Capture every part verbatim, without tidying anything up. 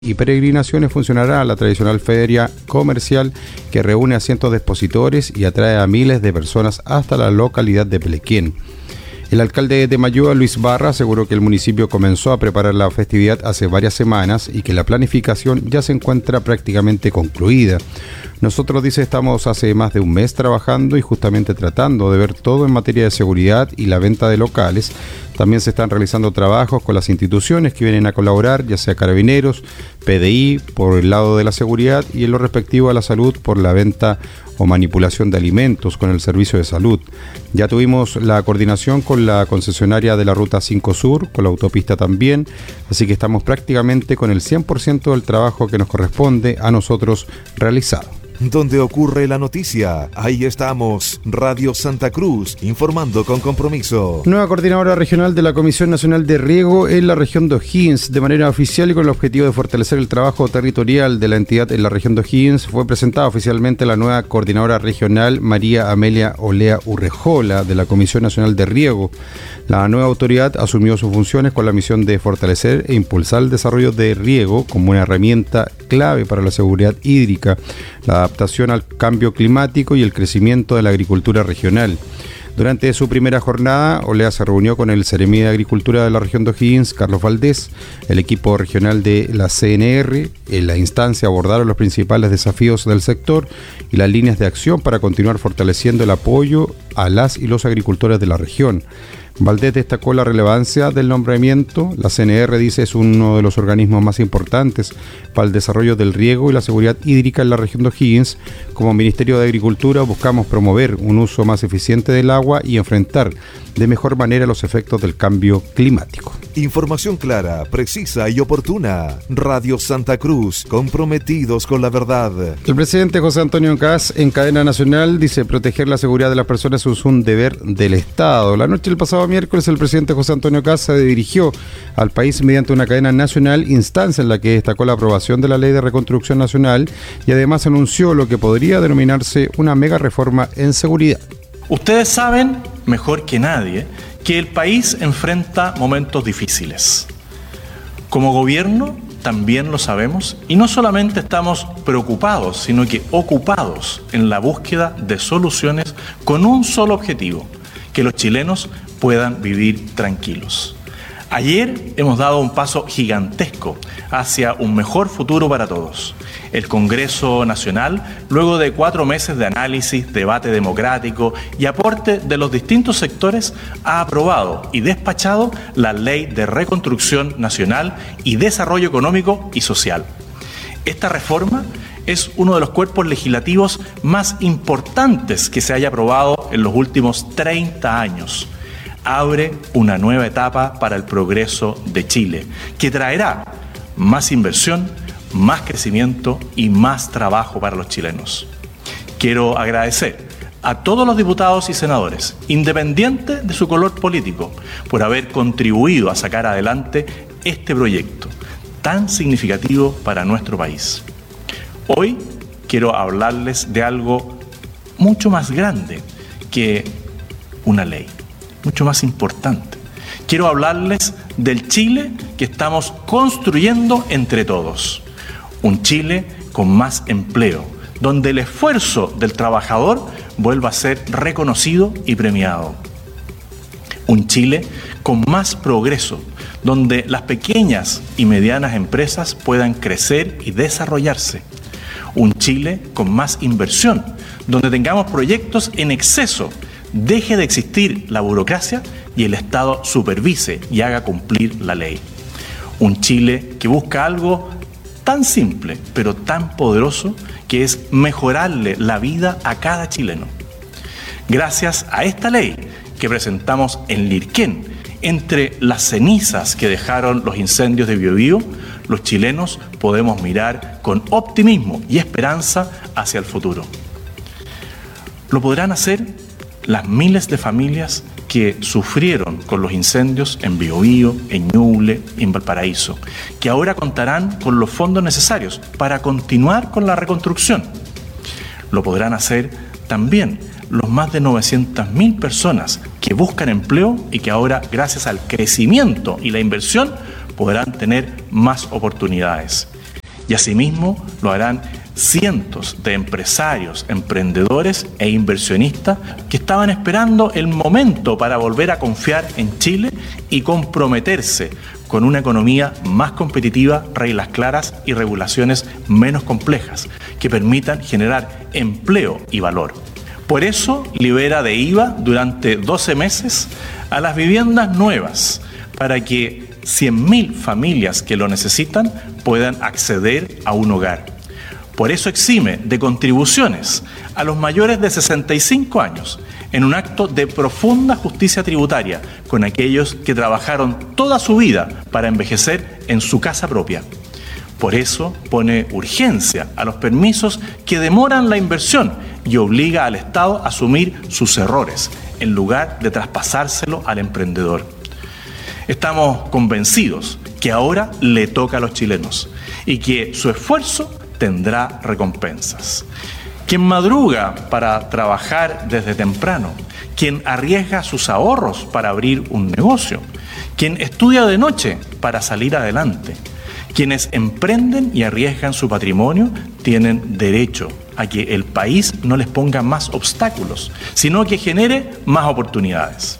y peregrinaciones funcionará la tradicional feria comercial que reúne a cientos de expositores y atrae a miles de personas hasta la localidad de Pelequén. El alcalde de Mayoa, Luis Barra, aseguró que el municipio comenzó a preparar la festividad hace varias semanas y que la planificación ya se encuentra prácticamente concluida. Nosotros, dice, estamos hace más de un mes trabajando y justamente tratando de ver todo en materia de seguridad y la venta de locales. También se están realizando trabajos con las instituciones que vienen a colaborar, ya sea Carabineros, P D I por el lado de la seguridad y en lo respectivo a la salud por la venta o manipulación de alimentos con el servicio de salud. Ya tuvimos la coordinación con la concesionaria de la Ruta cinco Sur, con la autopista también, así que estamos prácticamente con el cien por ciento del trabajo que nos corresponde a nosotros realizado. Donde ocurre la noticia, ahí estamos. Radio Santa Cruz, informando con compromiso. Nueva coordinadora regional de la Comisión Nacional de Riego en la región de O'Higgins. De manera oficial y con el objetivo de fortalecer el trabajo territorial de la entidad en la región de O'Higgins, fue presentada oficialmente la nueva coordinadora regional María Amelia Olea Urrejola de la Comisión Nacional de Riego. La nueva autoridad asumió sus funciones con la misión de fortalecer e impulsar el desarrollo de riego como una herramienta clave para la seguridad hídrica, la adaptación al cambio climático y el crecimiento de la agricultura regional. Durante su primera jornada, Olea se reunió con el Seremi de Agricultura de la región de O'Higgins, Carlos Valdés, el equipo regional de la C N R. En la instancia abordaron los principales desafíos del sector y las líneas de acción para continuar fortaleciendo el apoyo a las y los agricultores de la región. Valdés destacó la relevancia del nombramiento. La C N R, dice, es uno de los organismos más importantes para el desarrollo del riego y la seguridad hídrica en la región de O'Higgins. Como Ministerio de Agricultura buscamos promover un uso más eficiente del agua y enfrentar de mejor manera los efectos del cambio climático. Información clara, precisa y oportuna. Radio Santa Cruz, comprometidos con la verdad. El presidente José Antonio Kast, en cadena nacional, dice: proteger la seguridad de las personas es un deber del Estado. La noche del pasado miércoles, el presidente José Antonio Kast se dirigió al país mediante una cadena nacional, instancia en la que destacó la aprobación de la Ley de Reconstrucción Nacional y además anunció lo que podría denominarse una mega reforma en seguridad. Ustedes saben, mejor que nadie, que el país enfrenta momentos difíciles. Como gobierno también lo sabemos y no solamente estamos preocupados, sino que ocupados en la búsqueda de soluciones con un solo objetivo: que los chilenos puedan vivir tranquilos. Ayer hemos dado un paso gigantesco hacia un mejor futuro para todos. El Congreso Nacional, luego de cuatro meses de análisis, debate democrático y aporte de los distintos sectores, ha aprobado y despachado la Ley de Reconstrucción Nacional y Desarrollo Económico y Social. Esta reforma es uno de los cuerpos legislativos más importantes que se haya aprobado en los últimos treinta años. Abre una nueva etapa para el progreso de Chile, que traerá más inversión, más crecimiento y más trabajo para los chilenos. Quiero agradecer a todos los diputados y senadores, independiente de su color político, por haber contribuido a sacar adelante este proyecto tan significativo para nuestro país. Hoy quiero hablarles de algo mucho más grande que una ley, mucho más importante. Quiero hablarles del Chile que estamos construyendo entre todos. Un Chile con más empleo, donde el esfuerzo del trabajador vuelva a ser reconocido y premiado. Un Chile con más progreso, donde las pequeñas y medianas empresas puedan crecer y desarrollarse. Un Chile con más inversión, donde tengamos proyectos en exceso, deje de existir la burocracia y el Estado supervise y haga cumplir la ley. Un Chile que busca algo tan simple, pero tan poderoso, que es mejorarle la vida a cada chileno. Gracias a esta ley que presentamos en Lirquén, entre las cenizas que dejaron los incendios de Biobío, los chilenos podemos mirar con optimismo y esperanza hacia el futuro. Lo podrán hacer las miles de familias que sufrieron con los incendios en Biobío, en Ñuble, en Valparaíso, que ahora contarán con los fondos necesarios para continuar con la reconstrucción. Lo podrán hacer también los más de novecientas mil personas que buscan empleo y que ahora, gracias al crecimiento y la inversión, podrán tener más oportunidades. Y asimismo lo harán cientos de empresarios, emprendedores e inversionistas que estaban esperando el momento para volver a confiar en Chile y comprometerse con una economía más competitiva, reglas claras y regulaciones menos complejas que permitan generar empleo y valor. Por eso libera de I V A durante doce meses a las viviendas nuevas para que cien mil familias que lo necesitan puedan acceder a un hogar. Por eso exime de contribuciones a los mayores de sesenta y cinco años en un acto de profunda justicia tributaria con aquellos que trabajaron toda su vida para envejecer en su casa propia. Por eso pone urgencia a los permisos que demoran la inversión y obliga al Estado a asumir sus errores en lugar de traspasárselo al emprendedor. Estamos convencidos que ahora le toca a los chilenos y que su esfuerzo tendrá recompensas. Quien madruga para trabajar desde temprano, quien arriesga sus ahorros para abrir un negocio, quien estudia de noche para salir adelante, quienes emprenden y arriesgan su patrimonio tienen derecho a que el país no les ponga más obstáculos, sino que genere más oportunidades.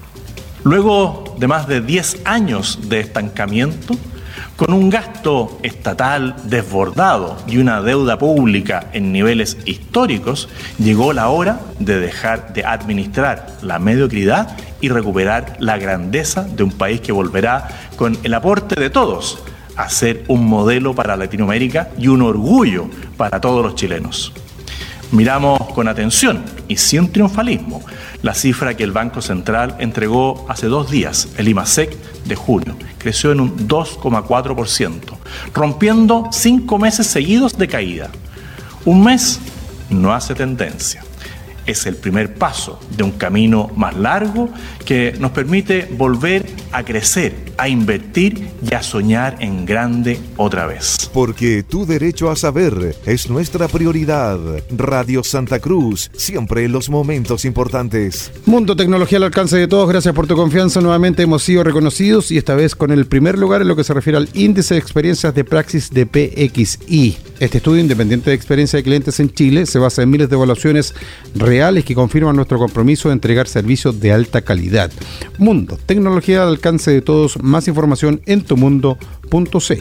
Luego de más de diez años de estancamiento, con un gasto estatal desbordado y una deuda pública en niveles históricos, llegó la hora de dejar de administrar la mediocridad y recuperar la grandeza de un país que volverá, con el aporte de todos, a ser un modelo para Latinoamérica y un orgullo para todos los chilenos. Miramos con atención y sin triunfalismo la cifra que el Banco Central entregó hace dos días, el IMASEC de junio. Creció en un dos coma cuatro por ciento, rompiendo cinco meses seguidos de caída. Un mes no hace tendencia. Es el primer paso de un camino más largo que nos permite volver a crecer, a invertir y a soñar en grande otra vez. Porque tu derecho a saber es nuestra prioridad. Radio Santa Cruz, siempre en los momentos importantes. Mundo Tecnología al alcance de todos, gracias por tu confianza. Nuevamente hemos sido reconocidos y esta vez con el primer lugar en lo que se refiere al índice de experiencias de praxis de P X I. Este estudio independiente de experiencia de clientes en Chile se basa en miles de evaluaciones reales que confirman nuestro compromiso de entregar servicios de alta calidad. Mundo Tecnología al alcance de todos, más información en tumundo punto c l.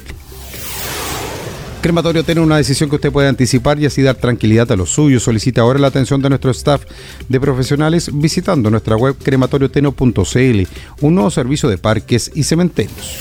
Crematorio tiene una decisión que usted puede anticipar y así dar tranquilidad a los suyos. Solicita ahora la atención de nuestro staff de profesionales visitando nuestra web crematorio teno punto c l, un nuevo servicio de parques y cementerios.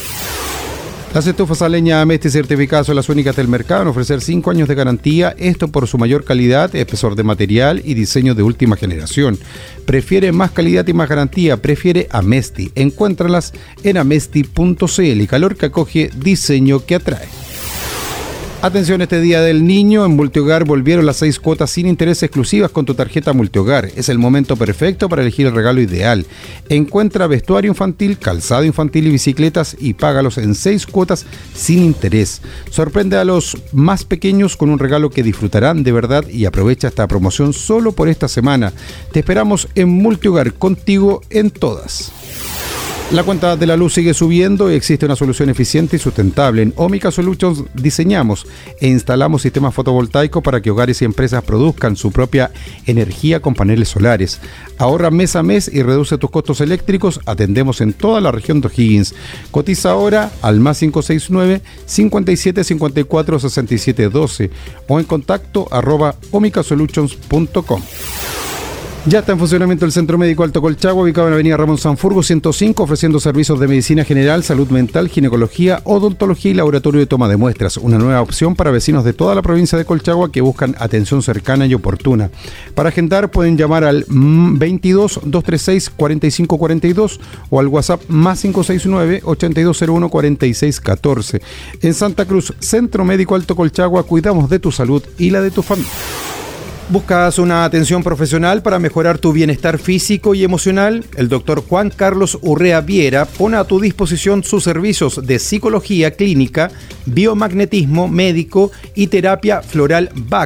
Las estufas a leña Amesti certificadas son las únicas del mercado en ofrecer cinco años de garantía, esto por su mayor calidad, espesor de material y diseño de última generación. Prefiere más calidad y más garantía, prefiere Amesti. Encuéntralas en amesti punto c l. Calor que acoge, diseño que atrae. Atención, este Día del Niño, en Multihogar volvieron las seis cuotas sin interés exclusivas con tu tarjeta Multihogar. Es el momento perfecto para elegir el regalo ideal. Encuentra vestuario infantil, calzado infantil y bicicletas y págalos en seis cuotas sin interés. Sorprende a los más pequeños con un regalo que disfrutarán de verdad y aprovecha esta promoción solo por esta semana. Te esperamos en Multihogar, contigo en todas. La cuenta de la luz sigue subiendo y existe una solución eficiente y sustentable. En Omica Solutions diseñamos e instalamos sistemas fotovoltaicos para que hogares y empresas produzcan su propia energía con paneles solares. Ahorra mes a mes y reduce tus costos eléctricos. Atendemos en toda la región de O'Higgins. Cotiza ahora al más cinco seis nueve, cinco siete cinco cuatro, seis siete uno dos o en contacto arroba omicasolutions punto com. Ya está en funcionamiento el Centro Médico Alto Colchagua, ubicado en la avenida Ramón Sanfurgo ciento cinco, ofreciendo servicios de medicina general, salud mental, ginecología, odontología y laboratorio de toma de muestras. Una nueva opción para vecinos de toda la provincia de Colchagua que buscan atención cercana y oportuna. Para agendar pueden llamar al veintidós, doscientos treinta y seis, cuarenta y cinco cuarenta y dos o al WhatsApp más cinco seis nueve, ochenta y dos cero uno, cuarenta y seis catorce. En Santa Cruz, Centro Médico Alto Colchagua, cuidamos de tu salud y la de tu familia. ¿Buscas una atención profesional para mejorar tu bienestar físico y emocional? El doctor Juan Carlos Urrea Viera pone a tu disposición sus servicios de psicología clínica, biomagnetismo médico y terapia floral B A C,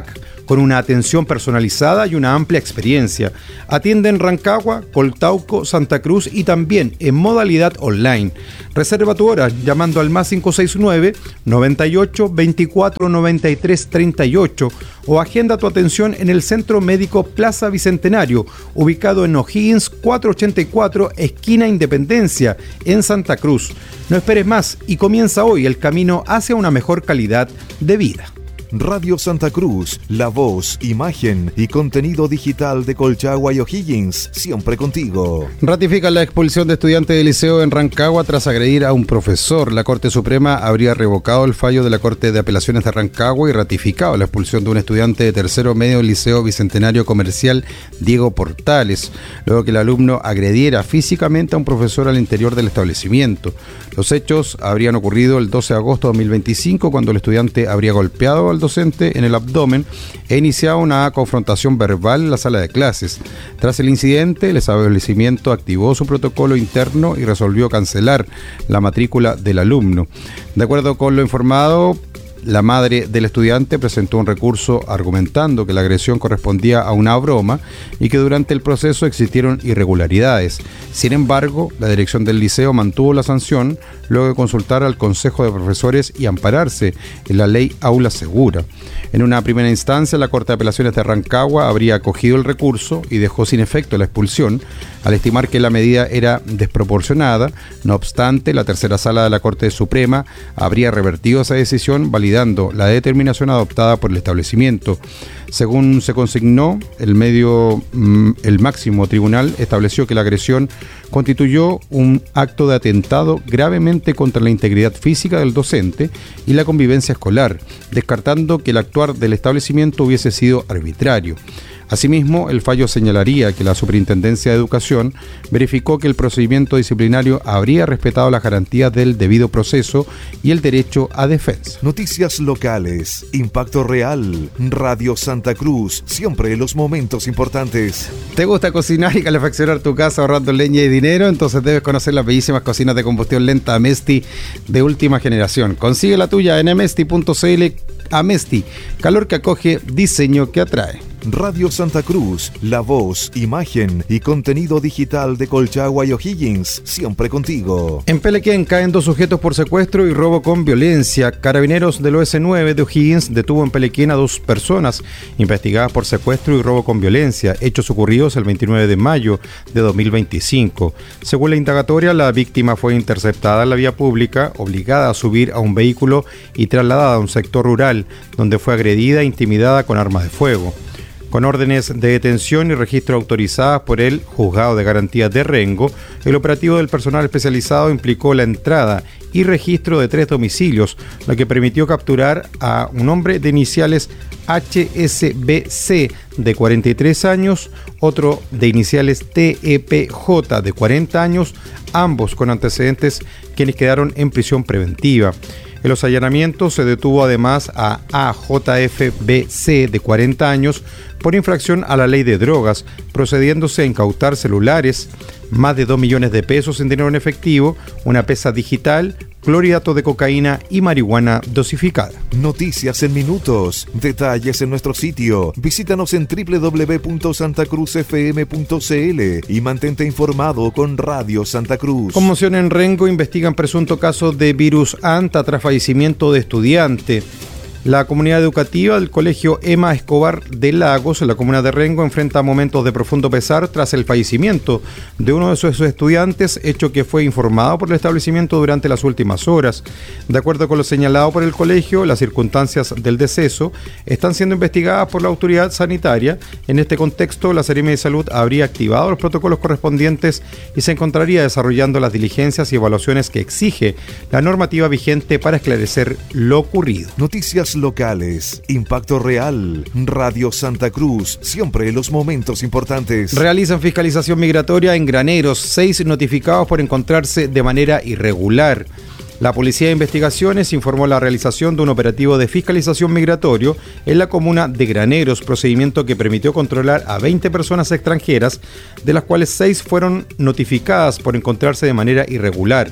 con una atención personalizada y una amplia experiencia. Atienden Rancagua, Coltauco, Santa Cruz y también en modalidad online. Reserva tu hora llamando al más cinco seis nueve, noventa y ocho, veinticuatro, noventa y tres, treinta y ocho o agenda tu atención en el Centro Médico Plaza Bicentenario, ubicado en O'Higgins cuatrocientos ochenta y cuatro, esquina Independencia, en Santa Cruz. No esperes más y comienza hoy el camino hacia una mejor calidad de vida. Radio Santa Cruz, la voz, imagen y contenido digital de Colchagua y O'Higgins, siempre contigo. Ratifican la expulsión de estudiantes del liceo en Rancagua tras agredir a un profesor. La Corte Suprema habría revocado el fallo de la Corte de Apelaciones de Rancagua y ratificado la expulsión de un estudiante de tercero medio del Liceo Bicentenario Comercial Diego Portales, luego que el alumno agrediera físicamente a un profesor al interior del establecimiento. Los hechos habrían ocurrido el doce de agosto de dos mil veinticinco, cuando el estudiante habría golpeado al docente en el abdomen e iniciaba una confrontación verbal en la sala de clases. Tras el incidente, el establecimiento activó su protocolo interno y resolvió cancelar la matrícula del alumno. De acuerdo con lo informado, la madre del estudiante presentó un recurso argumentando que la agresión correspondía a una broma y que durante el proceso existieron irregularidades. Sin embargo, la dirección del liceo mantuvo la sanción luego de consultar al Consejo de Profesores y ampararse en la ley Aula Segura. En una primera instancia, la Corte de Apelaciones de Rancagua habría acogido el recurso y dejó sin efecto la expulsión, al estimar que la medida era desproporcionada. No obstante, la tercera sala de la Corte Suprema habría revertido esa decisión, validando la determinación adoptada por el establecimiento. Según se consignó, el medio, el máximo tribunal estableció que la agresión constituyó un acto de atentado gravemente contra la integridad física del docente y la convivencia escolar, descartando que el actuar del establecimiento hubiese sido arbitrario. Asimismo, el fallo señalaría que la Superintendencia de Educación verificó que el procedimiento disciplinario habría respetado las garantías del debido proceso y el derecho a defensa. Noticias locales, impacto real, Radio Santa Cruz, siempre los momentos importantes. ¿Te gusta cocinar y calefaccionar tu casa ahorrando leña y dinero? Entonces debes conocer las bellísimas cocinas de combustión lenta Amesti de última generación. Consigue la tuya en amesti punto cl. Amesti, calor que acoge, diseño que atrae. Radio Santa Cruz, la voz, imagen y contenido digital de Colchagua y O'Higgins, siempre contigo. En Pelequén caen dos sujetos por secuestro y robo con violencia. Carabineros del O S nueve de O'Higgins detuvo en Pelequén a dos personas investigadas por secuestro y robo con violencia, hechos ocurridos el veintinueve de mayo de dos mil veinticinco. Según la indagatoria, la víctima fue interceptada en la vía pública, obligada a subir a un vehículo y trasladada a un sector rural, donde fue agredida e intimidada con armas de fuego. Con órdenes de detención y registro autorizadas por el Juzgado de Garantías de Rengo, el operativo del personal especializado implicó la entrada y registro de tres domicilios, lo que permitió capturar a un hombre de iniciales H S B C de cuarenta y tres años, otro de iniciales T E P J de cuarenta años, ambos con antecedentes, quienes quedaron en prisión preventiva. En los allanamientos se detuvo además a A J F B C de cuarenta años por infracción a la ley de drogas, procediéndose a incautar celulares, más de dos millones de pesos en dinero en efectivo, una pesa digital, clorhidrato de cocaína y marihuana dosificada. Noticias en minutos, detalles en nuestro sitio. Visítanos en doble u doble u doble u punto santa cruz f m punto c l y mantente informado con Radio Santa Cruz. Conmoción en Rengo, investigan presunto caso de virus anta tras fallecimiento de estudiante. La comunidad educativa del Colegio Emma Escobar de Lagos, en la comuna de Rengo, enfrenta momentos de profundo pesar tras el fallecimiento de uno de sus estudiantes, hecho que fue informado por el establecimiento durante las últimas horas. De acuerdo con lo señalado por el colegio, las circunstancias del deceso están siendo investigadas por la autoridad sanitaria. En este contexto, la Seremi de Salud habría activado los protocolos correspondientes y se encontraría desarrollando las diligencias y evaluaciones que exige la normativa vigente para esclarecer lo ocurrido. Noticias locales, impacto real, Radio Santa Cruz, siempre los momentos importantes. Realizan fiscalización migratoria en Graneros, seis notificados por encontrarse de manera irregular. La Policía de Investigaciones informó la realización de un operativo de fiscalización migratorio en la comuna de Graneros, procedimiento que permitió controlar a veinte personas extranjeras, de las cuales seis fueron notificadas por encontrarse de manera irregular.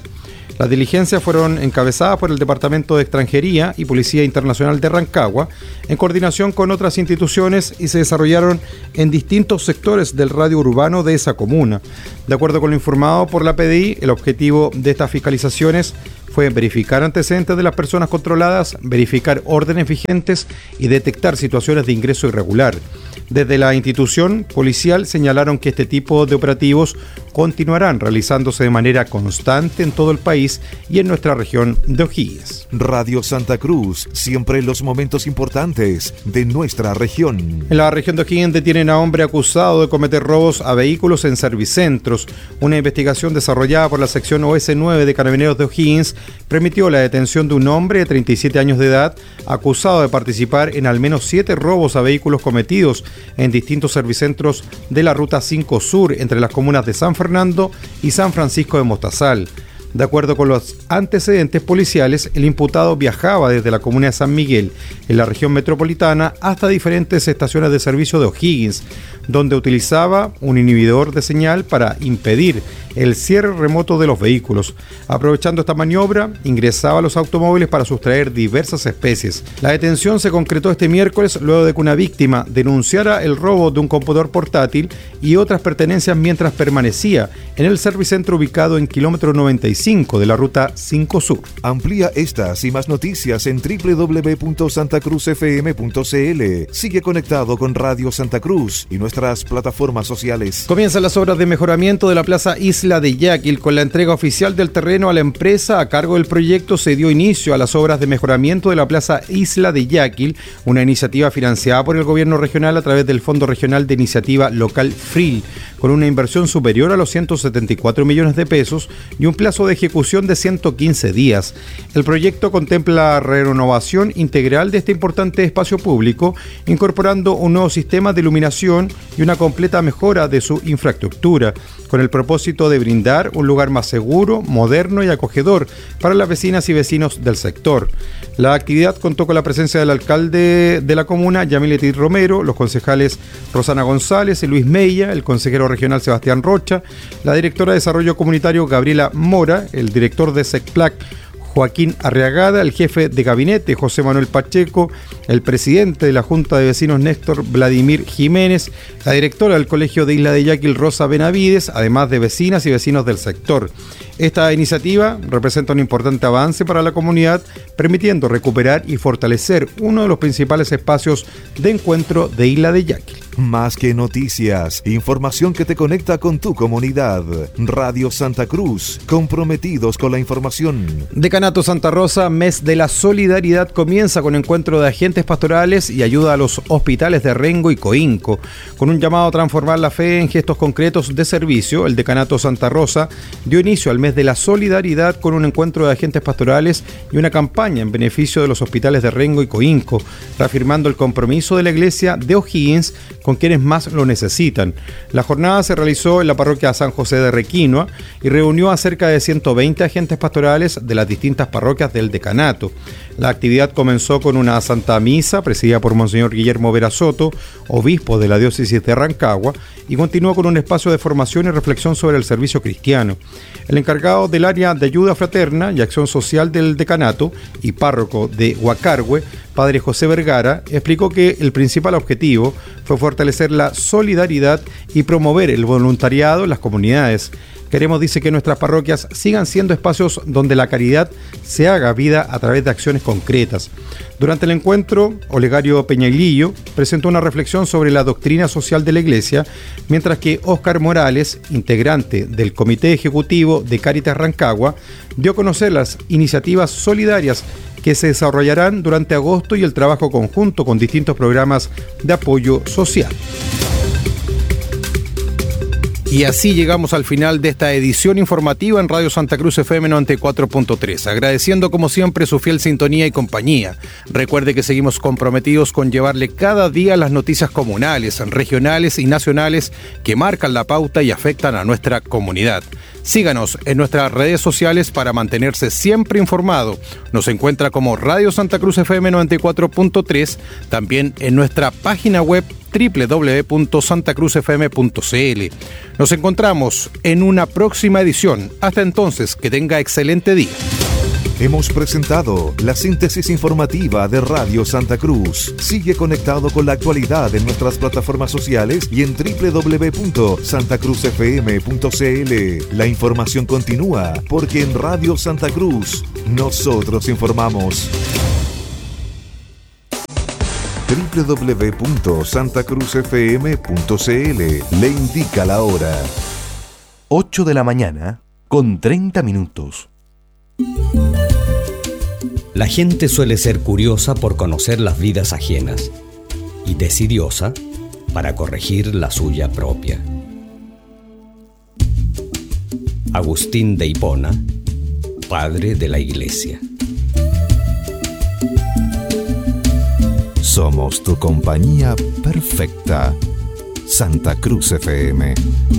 Las diligencias fueron encabezadas por el Departamento de Extranjería y Policía Internacional de Rancagua, en coordinación con otras instituciones, y se desarrollaron en distintos sectores del radio urbano de esa comuna. De acuerdo con lo informado por la P D I, el objetivo de estas fiscalizaciones fue verificar antecedentes de las personas controladas, verificar órdenes vigentes y detectar situaciones de ingreso irregular. Desde la institución policial señalaron que este tipo de operativos continuarán realizándose de manera constante en todo el país y en nuestra región de O'Higgins. Radio Santa Cruz, siempre en los momentos importantes de nuestra región. En la región de O'Higgins detienen a hombre acusado de cometer robos a vehículos en servicentros. Una investigación desarrollada por la sección O S nueve de Carabineros de O'Higgins permitió la detención de un hombre de treinta y siete años de edad acusado de participar en al menos siete robos a vehículos cometidos en distintos servicentros de la Ruta cinco Sur entre las comunas de San Fernando y San Francisco de Mostazal. De acuerdo con los antecedentes policiales, el imputado viajaba desde la comuna de San Miguel, en la región metropolitana, hasta diferentes estaciones de servicio de O'Higgins, donde utilizaba un inhibidor de señal para impedir el cierre remoto de los vehículos. Aprovechando esta maniobra, ingresaba a los automóviles para sustraer diversas especies. La detención se concretó este miércoles luego de que una víctima denunciara el robo de un computador portátil y otras pertenencias mientras permanecía en el servicentro ubicado en kilómetro noventa y cinco de la Ruta cinco Sur. Amplía estas y más noticias en doble u doble u doble u punto santa cruz f m punto c l. Sigue conectado con Radio Santa Cruz y nuestras plataformas sociales. Comienzan las obras de mejoramiento de la Plaza Isla de Yaquil. Con la entrega oficial del terreno a la empresa a cargo del proyecto, se dio inicio a las obras de mejoramiento de la Plaza Isla de Yaquil, una iniciativa financiada por el gobierno regional a través del Fondo Regional de Iniciativa Local F R I L, con una inversión superior a los ciento setenta y cuatro millones de pesos y un plazo de ejecución de ciento quince días. El proyecto contempla la renovación integral de este importante espacio público, incorporando un nuevo sistema de iluminación y una completa mejora de su infraestructura, con el propósito de brindar un lugar más seguro, moderno y acogedor para las vecinas y vecinos del sector. La actividad contó con la presencia del alcalde de la comuna, Yamileti Romero, los concejales Rosana González y Luis Mella, el consejero regional Sebastián Rocha, la directora de Desarrollo Comunitario Gabriela Mora, el director de SECPLAC Joaquín Arriagada, el jefe de gabinete José Manuel Pacheco, el presidente de la Junta de Vecinos Néstor Vladimir Jiménez, la directora del Colegio de Isla de Yaquil Rosa Benavides, además de vecinas y vecinos del sector. Esta iniciativa representa un importante avance para la comunidad, permitiendo recuperar y fortalecer uno de los principales espacios de encuentro de Isla de Yaquil. Más que noticias, información que te conecta con tu comunidad. Radio Santa Cruz, comprometidos con la información. Decanato Santa Rosa, mes de la solidaridad, comienza con encuentro de agentes pastorales y ayuda a los hospitales de Rengo y Coinco. Con un llamado a transformar la fe en gestos concretos de servicio, el Decanato Santa Rosa dio inicio al mes de la solidaridad con un encuentro de agentes pastorales y una campaña en beneficio de los hospitales de Rengo y Coinco, reafirmando el compromiso de la iglesia de O'Higgins con quienes más lo necesitan. La jornada se realizó en la parroquia San José de Requinoa y reunió a cerca de ciento veinte agentes pastorales de las distintas parroquias del decanato. La actividad comenzó con una santa misa presidida por Monseñor Guillermo Vera Soto, obispo de la diócesis de Rancagua, y continuó con un espacio de formación y reflexión sobre el servicio cristiano. El encargado del área de ayuda fraterna y acción social del decanato y párroco de Huacargüe, padre José Vergara, explicó que el principal objetivo fue fortalecer la solidaridad y promover el voluntariado en las comunidades. Queremos, dice, que nuestras parroquias sigan siendo espacios donde la caridad se haga vida a través de acciones concretas. Durante el encuentro, Olegario Peñailillo presentó una reflexión sobre la doctrina social de la Iglesia, mientras que Óscar Morales, integrante del Comité Ejecutivo de Cáritas Rancagua, dio a conocer las iniciativas solidarias que se desarrollarán durante agosto y el trabajo conjunto con distintos programas de apoyo social. Y así llegamos al final de esta edición informativa en Radio Santa Cruz F M noventa y cuatro punto tres, agradeciendo como siempre su fiel sintonía y compañía. Recuerde que seguimos comprometidos con llevarle cada día las noticias comunales, regionales y nacionales que marcan la pauta y afectan a nuestra comunidad. Síganos en nuestras redes sociales para mantenerse siempre informado. Nos encuentra como Radio Santa Cruz F M noventa y cuatro punto tres, también en nuestra página web doble u doble u doble u doble u doble u doble u punto santa cruz f m punto c l. Nos encontramos en una próxima edición. Hasta entonces, que tenga excelente día. Hemos presentado la síntesis informativa de Radio Santa Cruz. Sigue conectado con la actualidad en nuestras plataformas sociales y en doble u doble u doble u punto santa cruz f m punto c l. La información continúa porque en Radio Santa Cruz nosotros informamos. doble u doble u doble u punto santa cruz f m punto c l le indica la hora. ocho de la mañana con treinta minutos. La gente suele ser curiosa por conocer las vidas ajenas y decidiosa para corregir la suya propia. Agustín de Hipona, padre de la Iglesia. Somos tu compañía perfecta. Santa Cruz F M.